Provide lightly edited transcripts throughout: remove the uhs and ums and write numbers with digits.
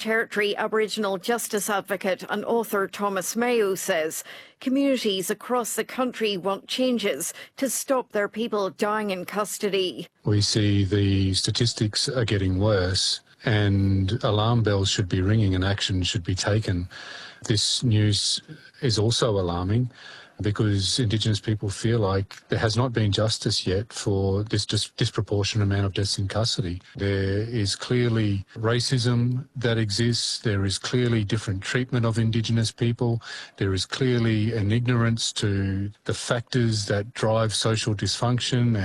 Territory Aboriginal justice advocate and author Thomas Mayo says communities across the country want changes to stop their people dying in custody. We see the statistics are getting worse and alarm bells should be ringing and action should be taken. This news is also alarming because Indigenous people feel like there has not been justice yet for this disproportionate amount of deaths in custody. There is clearly racism that exists. There is clearly different treatment of Indigenous people. There is clearly an ignorance to the factors that drive social dysfunction,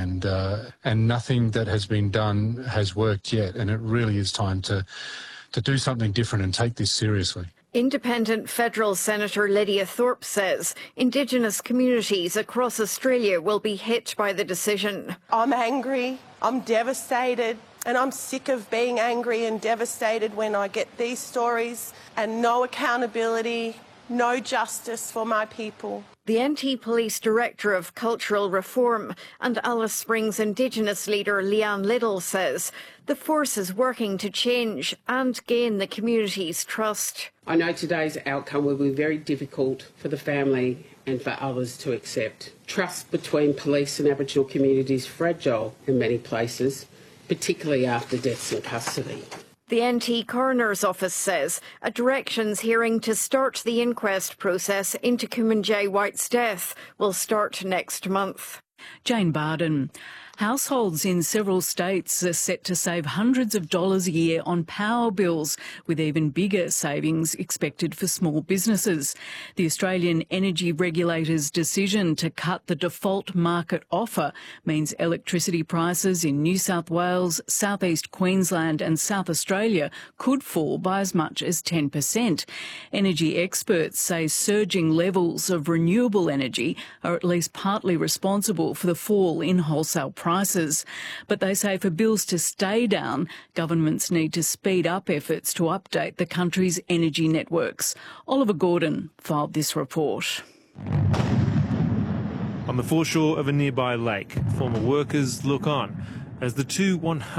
and nothing that has been done has worked yet. And it really is time to do something different and take this seriously. Independent federal Senator Lydia Thorpe says Indigenous communities across Australia will be hit by the decision. I'm angry, I'm devastated, and I'm sick of being angry and devastated when I get these stories and no accountability, no justice for my people. The NT Police Director of Cultural Reform and Alice Springs Indigenous leader Leanne Liddle says the force is working to change and gain the community's trust. I know today's outcome will be very difficult for the family and for others to accept. Trust between police and Aboriginal communities is fragile in many places, particularly after deaths in custody. The NT Coroner's Office says a directions hearing to start the inquest process into Kumanjayi White's death will start next month. Jane Barden. Households in several states are set to save hundreds of dollars a year on power bills, with even bigger savings expected for small businesses. The Australian Energy Regulator's decision to cut the default market offer means electricity prices in New South Wales, South East Queensland and South Australia could fall by as much as 10%. Energy experts say surging levels of renewable energy are at least partly responsible for the fall in wholesale prices. But they say for bills to stay down, governments need to speed up efforts to update the country's energy networks. Oliver Gordon filed this report. On the foreshore of a nearby lake, former workers look on as the two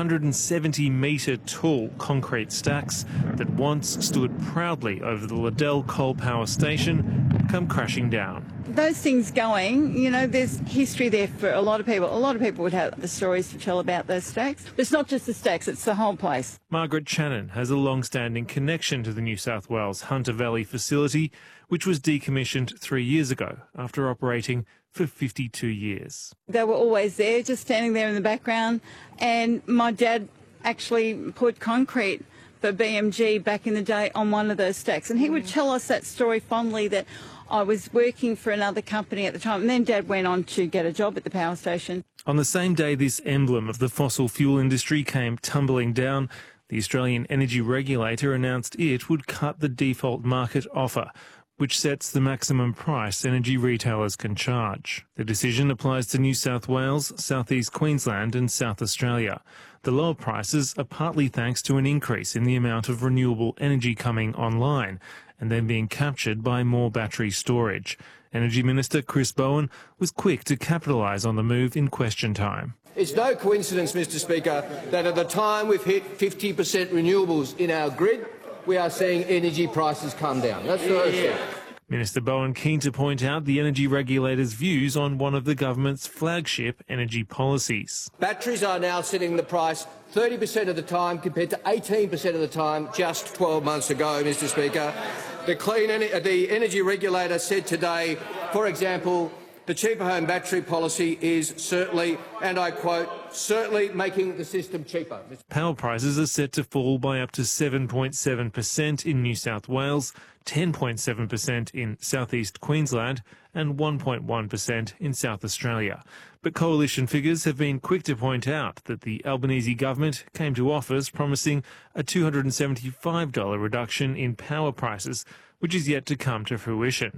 170-metre tall concrete stacks that once stood proudly over the Liddell coal power station come crashing down. Those things going, you know, there's history there for a lot of people. A lot of people would have the stories to tell about those stacks. But it's not just the stacks, it's the whole place. Margaret Channon has a long-standing connection to the New South Wales Hunter Valley facility, which was decommissioned 3 years ago after operating for 52 years. They were always there, just standing there in the background. And my dad actually put concrete for BMG back in the day on one of those stacks. And he would tell us that story fondly, that I was working for another company at the time. And then Dad went on to get a job at the power station. On the same day this emblem of the fossil fuel industry came tumbling down, the Australian Energy Regulator announced it would cut the default market offer, which sets the maximum price energy retailers can charge. The decision applies to New South Wales, South East Queensland and South Australia. The lower prices are partly thanks to an increase in the amount of renewable energy coming online and then being captured by more battery storage. Energy Minister Chris Bowen was quick to capitalise on the move in question time. It's no coincidence, Mr Speaker, that at the time we've hit 50% renewables in our grid, we are seeing energy prices come down. That's the first thing. Minister Bowen keen to point out the energy regulator's views on one of the government's flagship energy policies. Batteries are now setting the price 30% of the time compared to 18% of the time just 12 months ago, Mr Speaker. The energy regulator said today, for example, the cheaper home battery policy is certainly, and I quote, certainly making the system cheaper. Power prices are set to fall by up to 7.7% in New South Wales, 10.7% in South East Queensland and 1.1% in South Australia. But coalition figures have been quick to point out that the Albanese government came to office promising a $275 reduction in power prices, which is yet to come to fruition.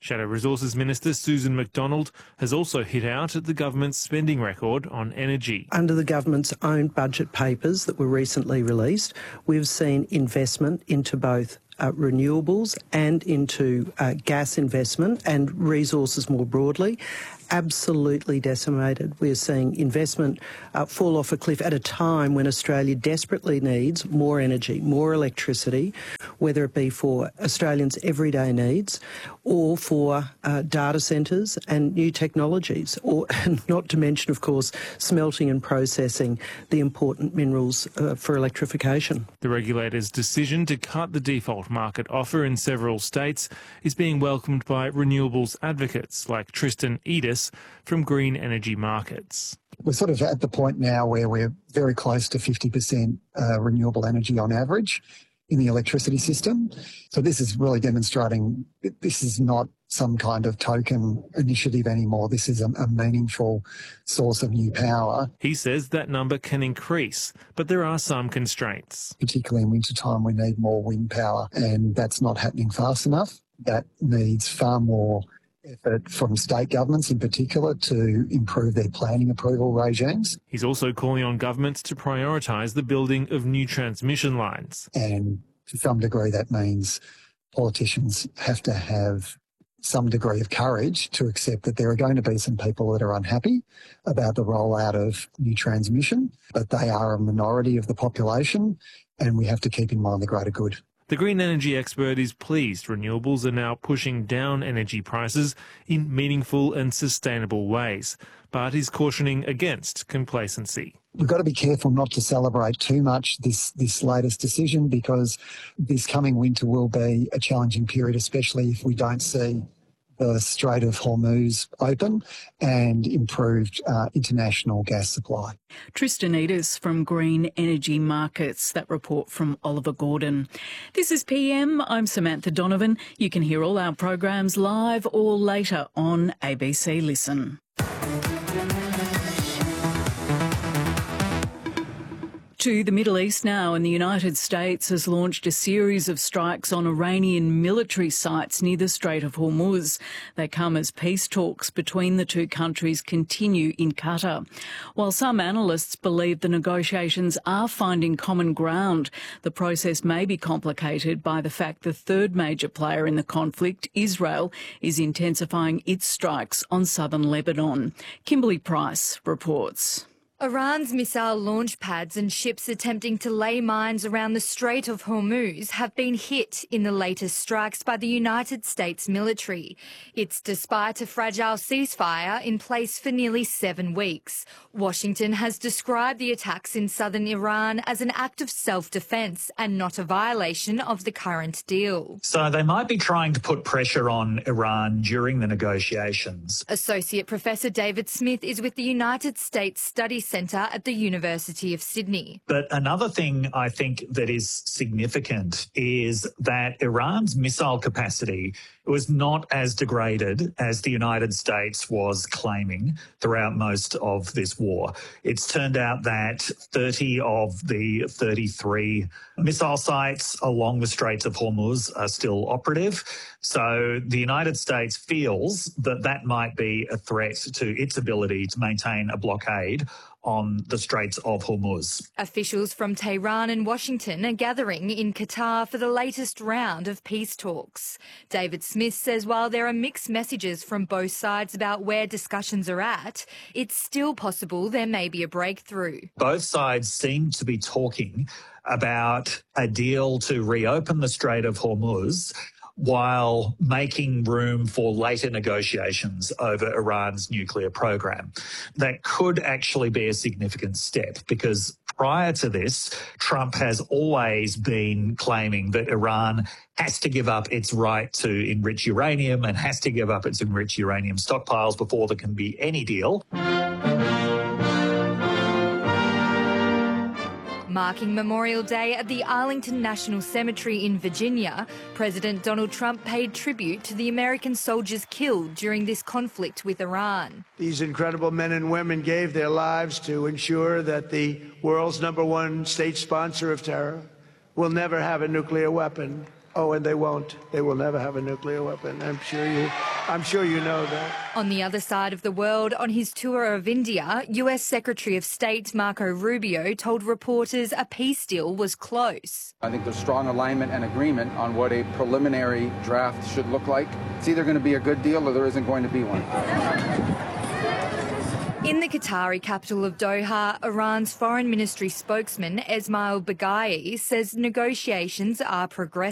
Shadow Resources Minister Susan McDonald has also hit out at the government's spending record on energy. Under the government's own budget papers that were recently released, we've seen investment into both renewables and into gas investment and resources more broadly absolutely decimated. We're seeing investment fall off a cliff at a time when Australia desperately needs more energy, more electricity, whether it be for Australians' everyday needs or for data centres and new technologies, or not to mention, of course, smelting and processing the important minerals for electrification. The regulator's decision to cut the default market offer in several states is being welcomed by renewables advocates like Tristan Edis from Green Energy Markets. We're sort of at the point now where we're very close to 50% renewable energy on average in the electricity system. So this is really demonstrating that this is not some kind of token initiative anymore. This is a meaningful source of new power. He says that number can increase, but there are some constraints. Particularly in wintertime, we need more wind power, and that's not happening fast enough. That needs far more effort from state governments in particular to improve their planning approval regimes. He's also calling on governments to prioritise the building of new transmission lines. And to some degree that means politicians have to have some degree of courage to accept that there are going to be some people that are unhappy about the rollout of new transmission, but they are a minority of the population, and we have to keep in mind the greater good. The green energy expert is pleased renewables are now pushing down energy prices in meaningful and sustainable ways, but is cautioning against complacency. We've got to be careful not to celebrate too much this latest decision, because this coming winter will be a challenging period, especially if we don't see the Strait of Hormuz open and improved international gas supply. Tristan Edis from Green Energy Markets. That report from Oliver Gordon. This is PM. I'm Samantha Donovan. You can hear all our programs live or later on ABC Listen. To the Middle East now, and the United States has launched a series of strikes on Iranian military sites near the Strait of Hormuz. They come as peace talks between the two countries continue in Qatar. While some analysts believe the negotiations are finding common ground, the process may be complicated by the fact the third major player in the conflict, Israel, is intensifying its strikes on southern Lebanon. Kimberly Price reports. Iran's missile launch pads and ships attempting to lay mines around the Strait of Hormuz have been hit in the latest strikes by the United States military. It's despite a fragile ceasefire in place for nearly 7 weeks. Washington has described the attacks in southern Iran as an act of self-defense and not a violation of the current deal. So they might be trying to put pressure on Iran during the negotiations. Associate Professor David Smith is with the United States Study Centre at the University of Sydney. But another thing I think that is significant is that Iran's missile capacity was not as degraded as the United States was claiming throughout most of this war. It's turned out that 30 of the 33 missile sites along the Straits of Hormuz are still operative. So the United States feels that that might be a threat to its ability to maintain a blockade on the Straits of Hormuz. Officials from Tehran and Washington are gathering in Qatar for the latest round of peace talks. David Smith says while there are mixed messages from both sides about where discussions are at, it's still possible there may be a breakthrough. Both sides seem to be talking about a deal to reopen the Strait of Hormuz while making room for later negotiations over Iran's nuclear program. That could actually be a significant step, because prior to this, Trump has always been claiming that Iran has to give up its right to enrich uranium and has to give up its enriched uranium stockpiles before there can be any deal. Marking Memorial Day at the Arlington National Cemetery in Virginia, President Donald Trump paid tribute to the American soldiers killed during this conflict with Iran. These incredible men and women gave their lives to ensure that the world's #1 state sponsor of terror will never have a nuclear weapon. Oh, and they won't. They will never have a nuclear weapon. I'm sure you I'm sure you know that. On the other side of the world, on his tour of India, US Secretary of State Marco Rubio told reporters a peace deal was close. I think there's strong alignment and agreement on what a preliminary draft should look like. It's either going to be a good deal or there isn't going to be one. In the Qatari capital of Doha, Iran's foreign ministry spokesman Esmail Baghai says negotiations are progressing.